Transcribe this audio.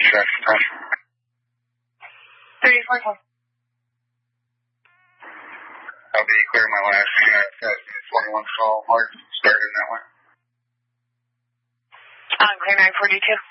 extraction time. 34. I'll be clear my last at 41 call. Mark, starting that one. Clear 942.